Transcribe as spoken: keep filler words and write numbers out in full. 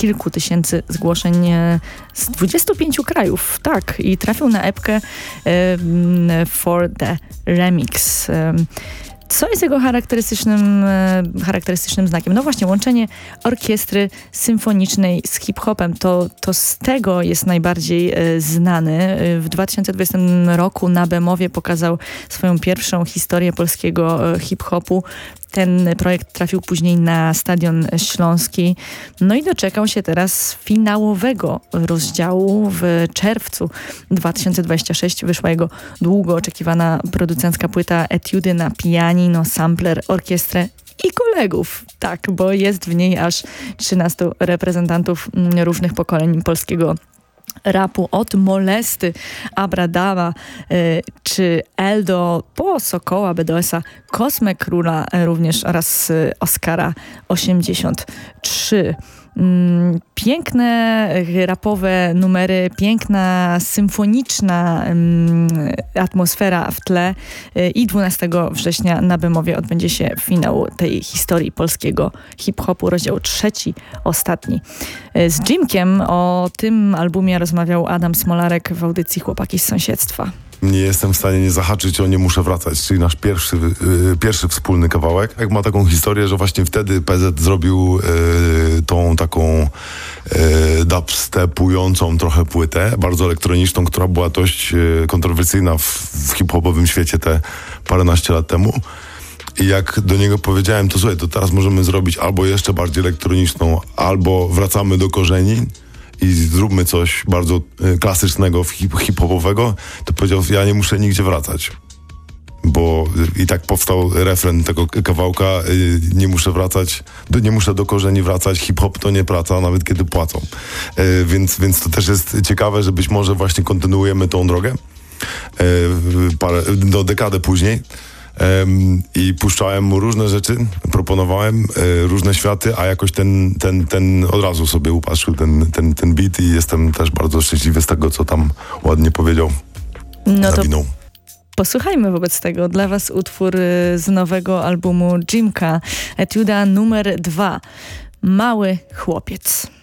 kilku tysięcy zgłoszeń z dwudziestu pięciu krajów. Tak, i trafił na epkę For the Remix. Co jest jego charakterystycznym, charakterystycznym znakiem? No właśnie, łączenie orkiestry symfonicznej z hip-hopem. To, to z tego jest najbardziej e, znany. W dwa tysiące dwudziestym roku na Bemowie pokazał swoją pierwszą historię polskiego e, hip-hopu. Ten projekt trafił później na Stadion Śląski. No i doczekał się teraz finałowego rozdziału. W czerwcu dwa tysiące dwudziestego szóstego wyszła jego długo oczekiwana producencka płyta Etiudy na pianino, sampler, orkiestrę i kolegów. Tak, bo jest w niej aż trzynastu reprezentantów różnych pokoleń polskiego rapu, od Molesty, Abradaba y, czy Eldo, po Sokoła, B D S a, Kosmę Króla y, również oraz y, Oskara osiemdziesiąt trzy. Mm, piękne rapowe numery, piękna symfoniczna mm, atmosfera w tle y, i dwunastego września na Bemowie odbędzie się finał tej historii polskiego hip-hopu, rozdział trzeci, ostatni. Y, z Jimkiem o tym albumie rozmawiał Adam Smolarek w audycji Chłopaki z sąsiedztwa. Nie jestem w stanie nie zahaczyć o Nie muszę wracać, czyli nasz pierwszy, yy, pierwszy wspólny kawałek. Jak ma taką historię, że właśnie wtedy P Z zrobił yy, tą taką yy, dubstepującą trochę płytę, bardzo elektroniczną, która była dość yy, kontrowersyjna w, w hip-hopowym świecie te paręnaście lat temu. I jak do niego powiedziałem, to słuchaj, to teraz możemy zrobić albo jeszcze bardziej elektroniczną, albo wracamy do korzeni i zróbmy coś bardzo y, klasycznego, hip- hip-hopowego, to powiedział, ja nie muszę nigdzie wracać. Bo y, i tak powstał refren tego kawałka, y, nie muszę wracać, do, nie muszę do korzeni wracać, hip-hop to nie praca, nawet kiedy płacą. Y, więc, więc to też jest ciekawe, że być może właśnie kontynuujemy tą drogę y, parę, do dekadę później. Um, i puszczałem mu różne rzeczy, proponowałem e, różne światy, a jakoś ten, ten, ten od razu sobie upatrzył ten, ten, ten beat i jestem też bardzo szczęśliwy z tego, co tam ładnie powiedział. No to posłuchajmy wobec tego dla was utwór z nowego albumu Jimka, Etiuda numer dwa. Mały chłopiec.